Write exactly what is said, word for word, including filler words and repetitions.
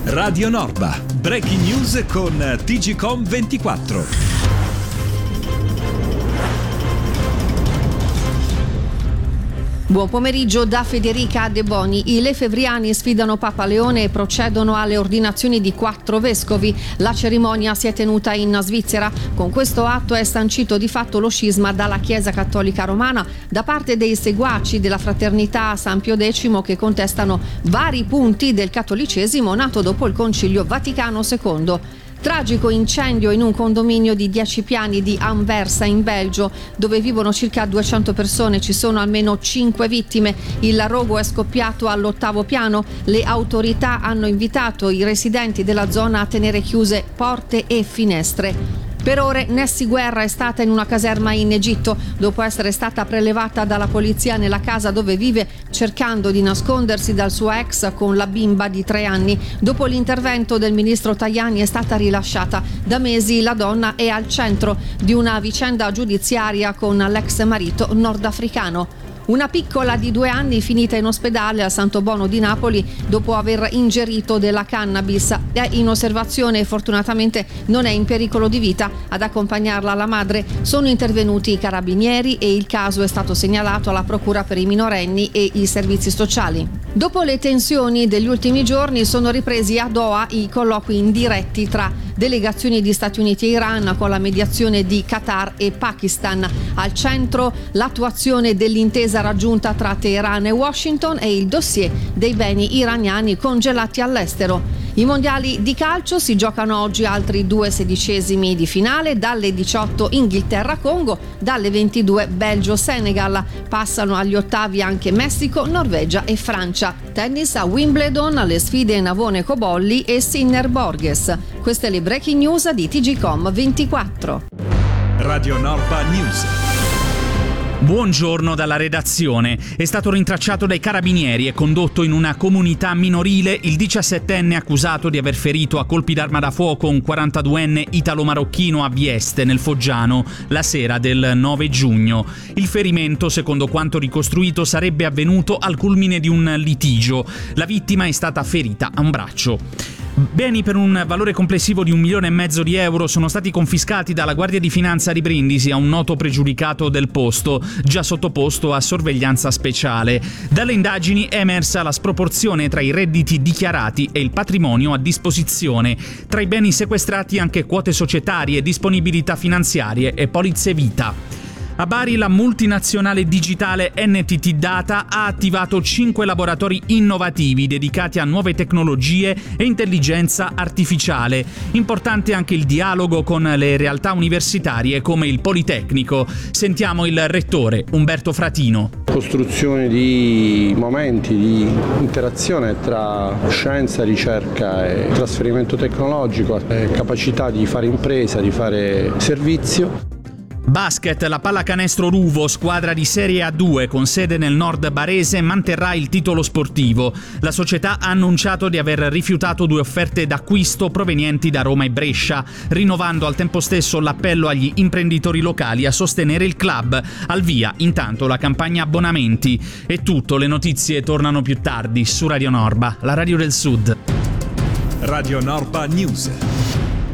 Radio Norba, breaking news con T G C O M ventiquattro. Buon pomeriggio da Federica De Boni. I lefevriani sfidano Papa Leone e procedono alle ordinazioni di quattro vescovi. La cerimonia si è tenuta in Svizzera. Con questo atto è sancito di fatto lo scisma dalla Chiesa Cattolica Romana da parte dei seguaci della Fraternità San Pio X, che contestano vari punti del cattolicesimo nato dopo il Concilio Vaticano secondo. Tragico incendio in un condominio di dieci piani di Anversa in Belgio, dove vivono circa duecento persone. Ci sono almeno cinque vittime. Il rogo è scoppiato all'ottavo piano. Le autorità hanno invitato i residenti della zona a tenere chiuse porte e finestre. Per ore Nessi Guerra è stata in una caserma in Egitto dopo essere stata prelevata dalla polizia nella casa dove vive, cercando di nascondersi dal suo ex con la bimba di tre anni. Dopo l'intervento del ministro Tajani è stata rilasciata. Da mesi la donna è al centro di una vicenda giudiziaria con l'ex marito nordafricano. Una piccola di due anni finita in ospedale al Santo Bono di Napoli dopo aver ingerito della cannabis. È in osservazione e fortunatamente non è in pericolo di vita. Ad accompagnarla la madre sono intervenuti i carabinieri e il caso è stato segnalato alla Procura per i minorenni e i servizi sociali. Dopo le tensioni degli ultimi giorni sono ripresi a Doha i colloqui indiretti tra delegazioni di Stati Uniti e Iran con la mediazione di Qatar e Pakistan. Al centro l'attuazione dell'intesa raggiunta tra Teheran e Washington e il dossier dei beni iraniani congelati all'estero. I mondiali di calcio si giocano oggi altri due sedicesimi di finale, dalle diciotto Inghilterra-Congo, dalle ventidue Belgio-Senegal. Passano agli ottavi anche Messico, Norvegia e Francia. Tennis a Wimbledon, le sfide Navone Cobolli e Sinner Borges. Queste le breaking news di T G C O M ventiquattro. Radio Norba News. Buongiorno dalla redazione. È stato rintracciato dai carabinieri e condotto in una comunità minorile il diciassettenne accusato di aver ferito a colpi d'arma da fuoco un quarantaduenne italo-marocchino a Vieste, nel Foggiano, la sera del nove giugno. Il ferimento, secondo quanto ricostruito, sarebbe avvenuto al culmine di un litigio. La vittima è stata ferita a un braccio. Beni per un valore complessivo di un milione e mezzo di euro sono stati confiscati dalla Guardia di Finanza di Brindisi a un noto pregiudicato del posto, già sottoposto a sorveglianza speciale. Dalle indagini è emersa la sproporzione tra i redditi dichiarati e il patrimonio a disposizione. Tra i beni sequestrati anche quote societarie, disponibilità finanziarie e polizze vita. A Bari la multinazionale digitale N T T Data ha attivato cinque laboratori innovativi dedicati a nuove tecnologie e intelligenza artificiale. Importante anche il dialogo con le realtà universitarie come il Politecnico. Sentiamo il rettore Umberto Fratino. Costruzione di momenti di interazione tra scienza, ricerca e trasferimento tecnologico, capacità di fare impresa, di fare servizio. Basket, la pallacanestro Ruvo, squadra di Serie A due con sede nel nord barese, manterrà il titolo sportivo. La società ha annunciato di aver rifiutato due offerte d'acquisto provenienti da Roma e Brescia, rinnovando al tempo stesso l'appello agli imprenditori locali a sostenere il club. Al via, intanto, la campagna abbonamenti. È tutto, le notizie tornano più tardi su Radio Norba, la radio del Sud. Radio Norba News.